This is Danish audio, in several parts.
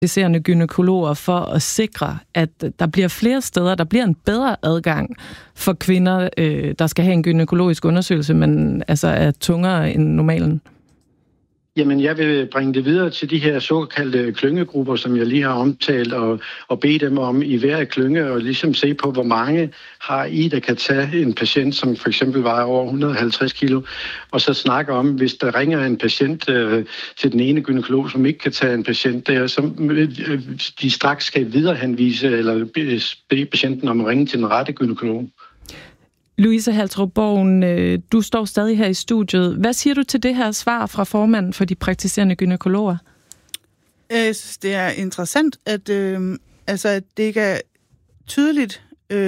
praktiserende gynækologer for at sikre, at der bliver flere steder, der bliver en bedre adgang for kvinder, der skal have en gynækologisk undersøgelse, men altså er tungere end normalen? Jamen, jeg vil bringe det videre til de her såkaldte klyngegrupper, som jeg lige har omtalt, og bede dem om i hver klynge, og ligesom se på, hvor mange har I, der kan tage en patient, som for eksempel vejer over 150 kilo, og så snakke om, hvis der ringer en patient til den ene gynækolog, som ikke kan tage en patient der, så de straks skal viderehenvise eller bede patienten om at ringe til den rette gynækolog. Louise Haltrup Borgen, du står stadig her i studiet. Hvad siger du til det her svar fra formanden for de praktiserende gynækologer? Jeg synes, det er interessant, at det ikke er tydeligt,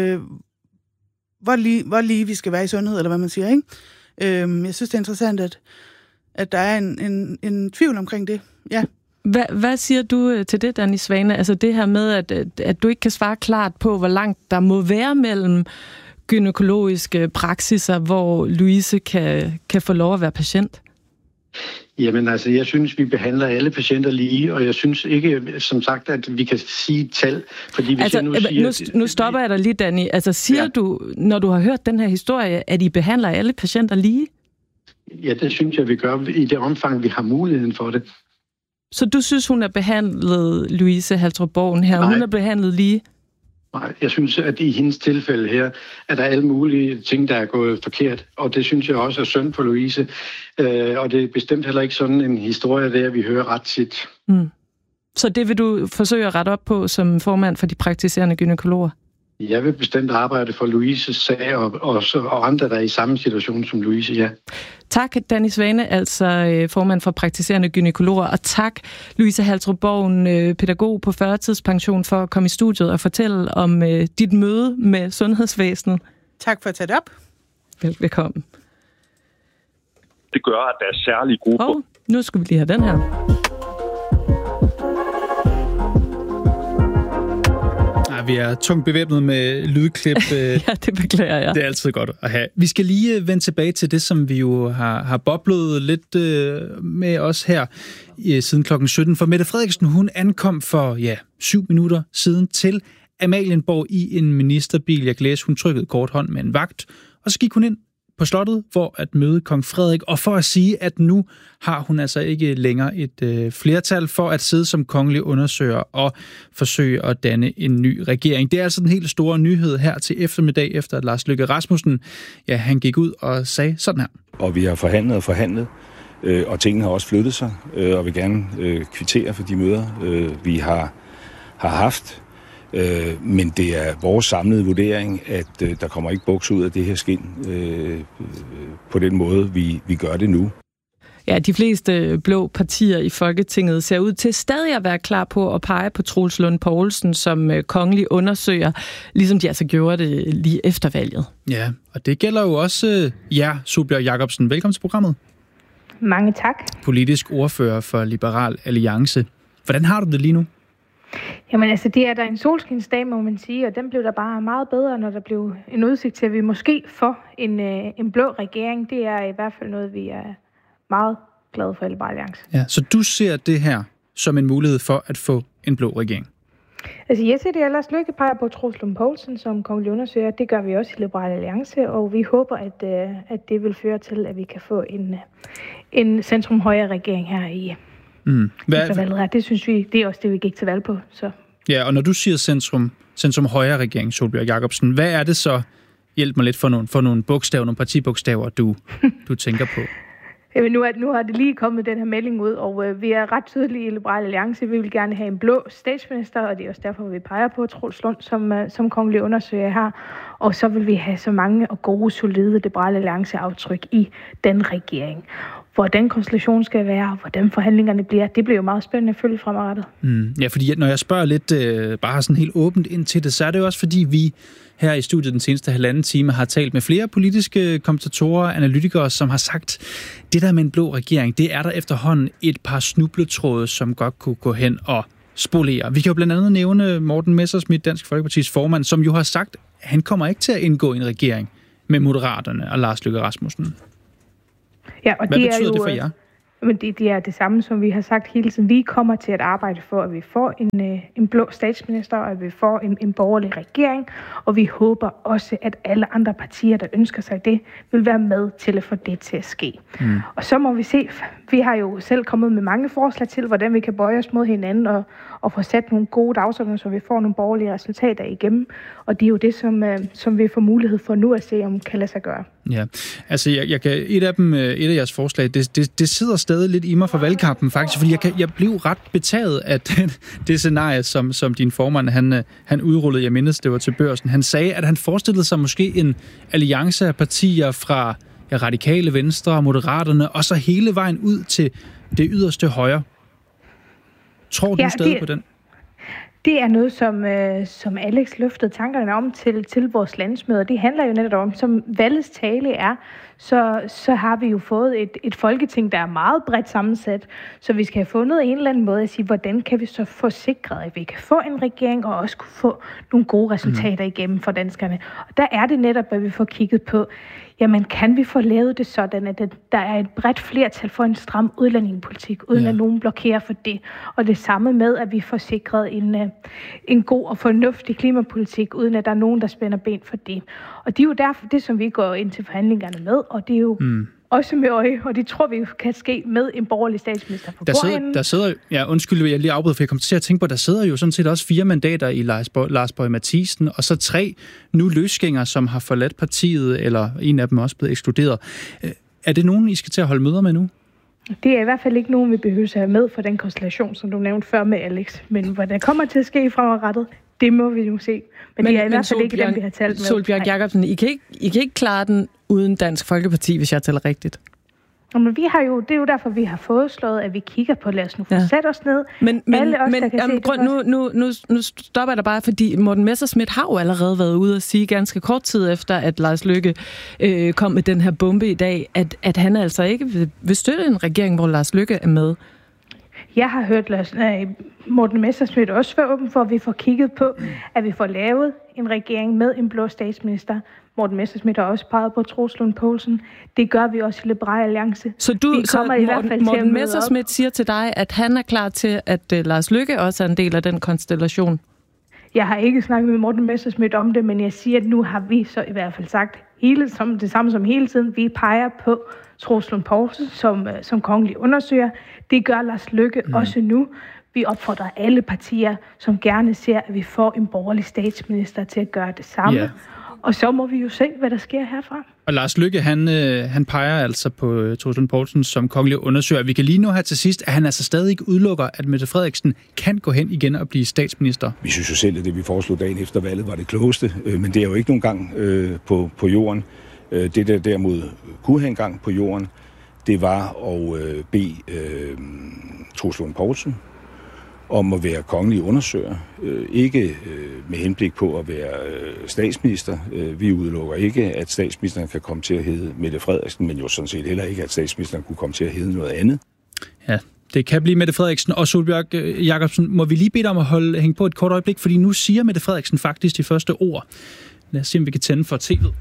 hvor lige vi skal være i sundhed, eller hvad man siger, ikke? Jeg synes, det er interessant, at der er en tvivl omkring det. Ja. Hvad siger du til det, Danny Svane? Altså det her med, at du ikke kan svare klart på, hvor langt der må være mellem gynækologiske praksiser, hvor Louise kan få lov at være patient? Jamen altså, jeg synes, vi behandler alle patienter lige, og jeg synes ikke, som sagt, at vi kan sige tal, fordi hvis nu stopper jeg dig lige, Danny. Altså siger du, når du har hørt den her historie, at I behandler alle patienter lige? Ja, det synes jeg, vi gør i det omfang, vi har muligheden for det. Så du synes, hun er behandlet, Louise Haltrup Borgen her? Nej. Hun er behandlet lige? Nej, jeg synes, at i hendes tilfælde her, er der alle mulige ting, der er gået forkert. Og det synes jeg også er synd for Louise. Og det er bestemt heller ikke sådan en historie, der vi hører ret tit. Mm. Så det vil du forsøge at rette op på som formand for de praktiserende gynækologer? Jeg vil bestemt arbejde for Louises sag og andre, der er i samme situation som Louise, ja. Tak, Danny Svane, altså formand for praktiserende gynækologer, og tak, Louise Haltrup Borgen, pædagog på 40-tidspension, for at komme i studiet og fortælle om dit møde med sundhedsvæsenet. Tak for at tage det op. Velkommen. Det gør, at der er særlige grupper. Nu skal vi lige have den her. Vi er tungt bevæbnet med lydklip. Ja, det beklager jeg. Det er altid godt at have. Vi skal lige vende tilbage til det, som vi jo har boblet lidt med os her siden klokken 17. For Mette Frederiksen, hun ankom for 7 minutter siden til Amalienborg i en ministerbil. Jeg kan læse, hun trykkede kort hånd med en vagt, og så gik hun ind på slottet for at møde kong Frederik, og for at sige, at nu har hun altså ikke længere et flertal for at sidde som kongelig undersøger og forsøge at danne en ny regering. Det er altså den helt store nyhed her til eftermiddag, efter at Lars Løkke Rasmussen, han gik ud og sagde sådan her. Og vi har forhandlet, og tingene har også flyttet sig, og vil gerne kvittere for de møder, vi har haft. Men det er vores samlede vurdering, at der kommer ikke buks ud af det her skind på den måde, vi gør det nu. Ja, de fleste blå partier i Folketinget ser ud til stadig at være klar på at pege på Troels Lund Poulsen som kongelig undersøger, ligesom de altså gjorde det lige efter valget. Ja, og det gælder jo også jer, Sólbjørg Jacobsen. Velkommen til programmet. Mange tak. Politisk ordfører for Liberal Alliance. Hvordan har du det lige nu? Jamen altså, det er der en solskinsdag, må man sige, og den blev der bare meget bedre, når der blev en udsigt til, at vi måske får en blå regering. Det er i hvert fald noget, vi er meget glade for i Liberal Alliance. Ja, så du ser det her som en mulighed for at få en blå regering? Altså, jeg ser det ellers Løkke peger på Troels Lund Poulsen som kongelig undersøger. Det gør vi også i Liberal Alliance, og vi håber, at det vil føre til, at vi kan få en centrum-højre regering her i valget. Det synes vi, det er også det, vi gik til valg på. Så. Ja, og når du siger centrum højre regering, Sólbjørg Jacobsen, hvad er det så, hjælp mig lidt for nogle bogstaver, nogle partibogstaver, du tænker på? Jamen, nu har det lige kommet den her melding ud, og vi er ret tydelige i Liberal Alliance. Vi vil gerne have en blå statsminister, og det er også derfor, vi peger på Troels Lund som kongelig undersøger her. Og så vil vi have så mange og gode, solide Liberal Alliance-aftryk i den regering. Hvor den konstellation skal være, hvordan forhandlingerne bliver, det bliver jo meget spændende at følge fremadrettet. Ja, fordi når jeg spørger lidt bare sådan helt åbent ind til det, så er det jo også fordi, vi her i studiet den seneste 1,5 time har talt med flere politiske kommentatorer og analytikere, som har sagt, det der med en blå regering, det er der efterhånden et par snubletråde, som godt kunne gå hen og spolere. Vi kan jo blandt andet nævne Morten Messerschmidt, Dansk Folkepartis formand, som jo har sagt, at han kommer ikke til at indgå i en regering med Moderaterne og Lars Løkke Rasmussen. Ja, og hvad betyder det for jer? Men det er det samme, som vi har sagt hele tiden. Vi kommer til at arbejde for, at vi får en blå statsminister, og at vi får en borgerlig regering. Og vi håber også, at alle andre partier, der ønsker sig det, vil være med til at få det til at ske. Og så må vi se. Vi har jo selv kommet med mange forslag til, hvordan vi kan bøje os mod hinanden og få sat nogle gode dagsordener, så vi får nogle borgerlige resultater igennem. Og det er jo det, som vi får mulighed for nu at se, om kan lade sig gøre. Ja, altså et af jeres forslag, det sidder stadig lidt i mig fra valgkampen faktisk, fordi jeg blev ret betaget af det scenarie, som din formand, han udrullede, jeg mindes, det var til Børsen. Han sagde, at han forestillede sig måske en alliance af partier fra Radikale Venstre og Moderaterne, og så hele vejen ud til det yderste højre. Tror du stadig på den? Det er noget, som Alex løftede tankerne om til vores landsmøde. Det handler jo netop om, som valgets tale er, så har vi jo fået et folketing, der er meget bredt sammensat. Så vi skal have fundet en eller anden måde at sige, hvordan kan vi så få sikret, at vi kan få en regering og også kunne få nogle gode resultater igennem for danskerne. Og der er det netop, at vi får kigget på, jamen kan vi få lavet det sådan, at der er et bredt flertal for en stram udlændingepolitik, uden at nogen blokerer for det. Og det samme med, at vi får sikret en god og fornuftig klimapolitik, uden at der er nogen, der spænder ben for det. Og det er jo derfor det, som vi går ind til forhandlingerne med, og det er jo også med øje, og det tror vi kan ske med en borgerlig statsminister på bordenden. Der sidder, undskyld, jeg lige afbryder, for jeg kom til at tænke på, der sidder jo sådan set også 4 mandater i Lars Boje Mathiesen, og så 3 nu løsgængere, som har forladt partiet, eller en af dem også blevet ekskluderet. Er det nogen, I skal til at holde møder med nu? Det er i hvert fald ikke nogen, vi behøver at have med for den konstellation, som du nævnte før med Alex. Men hvad der kommer til at ske fremadrettet, det må vi jo se. Men det er i hvert fald ikke dem, vi har talt med. Solbjørg Jacobsen, I kan ikke klare den uden Dansk Folkeparti, hvis jeg tæller rigtigt. Men det er jo derfor, vi har foreslået, at vi kigger på, lad os nu få sat os ned. Nu stopper jeg der bare, fordi Morten Messerschmidt har jo allerede været ude og sige ganske kort tid efter, at Lars Løkke kom med den her bombe i dag, at han altså ikke vil støtte en regering, hvor Lars Løkke er med. Jeg har hørt Morten Messerschmidt også være åben for, at vi får kigget på, at vi får lavet en regering med en blå statsminister. Morten Messerschmidt har også peget på Troels Lund Poulsen. Det gør vi også i Liberal Alliance. Så Morten Messerschmidt siger til dig, at han er klar til, at Lars Løkke også er en del af den konstellation? Jeg har ikke snakket med Morten Messerschmidt om det, men jeg siger, at nu har vi så i hvert fald sagt det samme som hele tiden. Vi peger på Troels Lund Poulsen som kongelig undersøger. Det gør Lars Løkke også nu. Vi opfordrer alle partier, som gerne ser, at vi får en borgerlig statsminister til at gøre det samme. Yeah. Og så må vi jo se, hvad der sker herfra. Og Lars Løkke, han peger altså på Troels Lund Poulsen som kongelig undersøger. Vi kan lige nu her til sidst, at han altså stadig ikke udelukker, at Mette Frederiksen kan gå hen igen og blive statsminister. Vi synes jo selv, at det vi foreslog dagen efter valget var det klogeste, men det er jo ikke nogen gang på jorden. Det der derimod kunne have en gang på jorden, det var at bede Troels Lund Poulsen om at være kongelig undersøger. Ikke med henblik på at være statsminister. Vi udelukker ikke, at statsministeren kan komme til at hedde Mette Frederiksen, men jo sådan set heller ikke, at statsministeren kunne komme til at hedde noget andet. Ja, det kan blive Mette Frederiksen. Og Solbjørg Jacobsen, må vi lige bede dig om at hænge på et kort øjeblik, fordi nu siger Mette Frederiksen faktisk de første ord. Lad os se, om vi kan tænde for tv'et.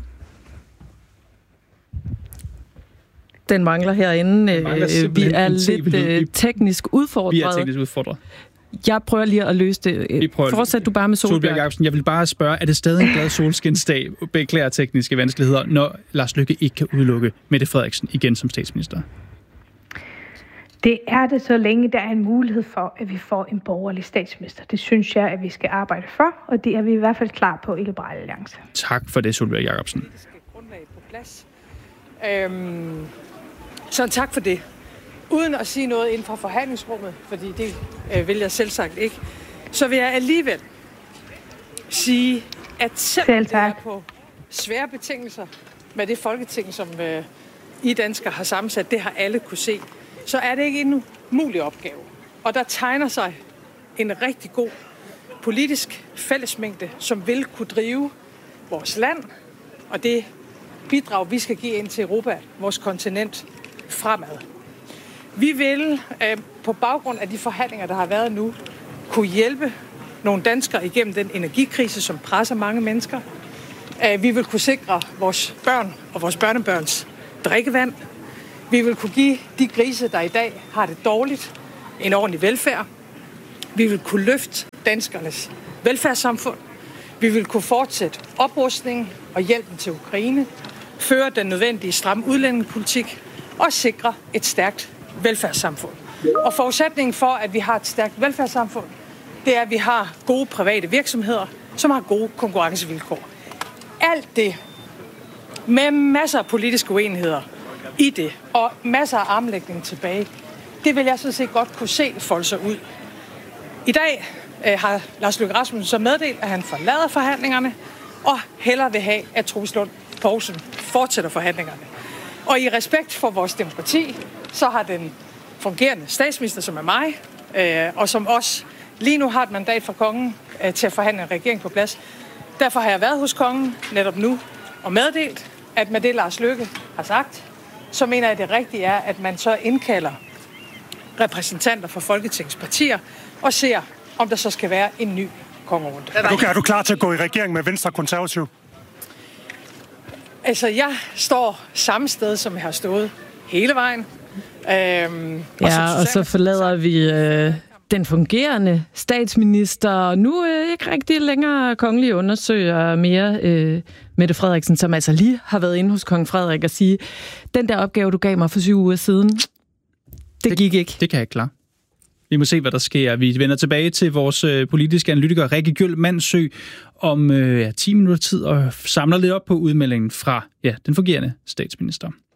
Den mangler herinde. Vi er lidt teknisk udfordret. Vi er teknisk udfordret. Jeg prøver lige at løse det. Fortsæt du bare med Solbjørg Jacobsen. Jeg vil bare spørge, er det stadig en glad solskinsdag, beklager tekniske vanskeligheder, når Lars Løkke ikke kan udelukke Mette Frederiksen igen som statsminister? Det er det, så længe der er en mulighed for, at vi får en borgerlig statsminister. Det synes jeg, at vi skal arbejde for, og det er vi i hvert fald klar på i Liberal Alliance. Tak for det, Solbjørg Jacobsen. Så tak for det. Uden at sige noget inden for forhandlingsrummet, fordi det vil jeg selvsagt ikke, så vil jeg alligevel sige, at selvom det er på svære betingelser med det folketing, som I danskere har sammensat, det har alle kunne se, så er det ikke en umulig opgave. Og der tegner sig en rigtig god politisk fællesmængde, som vil kunne drive vores land og det bidrag, vi skal give ind til Europa, vores kontinent, fremad. Vi vil på baggrund af de forhandlinger, der har været nu, kunne hjælpe nogle danskere igennem den energikrise, som presser mange mennesker. Vi vil kunne sikre vores børn og vores børnebørns drikkevand. Vi vil kunne give de grise, der i dag har det dårligt, en ordentlig velfærd. Vi vil kunne løfte danskernes velfærdssamfund. Vi vil kunne fortsætte oprustningen og hjælpen til Ukraine, føre den nødvendige stramme udlændingepolitik og sikre et stærkt velfærdssamfund. Og forudsætningen for, at vi har et stærkt velfærdssamfund, det er, at vi har gode private virksomheder, som har gode konkurrencevilkår. Alt det med masser af politiske uenigheder i det, og masser af armlægning tilbage, det vil jeg sådan set godt kunne se folde sig ud. I dag har Lars Løkke Rasmussen så meddelt, at han forlader forhandlingerne, og hellere vil have, at Troels Lund Poulsen fortsætter forhandlingerne. Og i respekt for vores demokrati, så har den fungerende statsminister, som er mig, og som også lige nu har et mandat fra kongen til at forhandle en regering på plads. Derfor har jeg været hos kongen netop nu og meddelt, at med det Lars Løkke har sagt, så mener jeg, at det rigtige er, at man så indkalder repræsentanter fra Folketingets partier og ser, om der så skal være en ny kongerunde. Er du klar til at gå i regering med Venstre og Konservativ? Altså, jeg står samme sted, som jeg har stået hele vejen. Og så forlader vi den fungerende statsminister, og nu ikke rigtig længere kongelige undersøger mere Mette Frederiksen, som altså lige har været inde hos kong Frederik og sige, den der opgave, du gav mig for 7 uger siden, det gik ikke. Det kan jeg ikke klare. Vi må se, hvad der sker. Vi vender tilbage til vores politiske analytiker Rikke Gjøl Mandsø om 10 minutter tid og samler lidt op på udmeldingen fra den fungerende statsminister.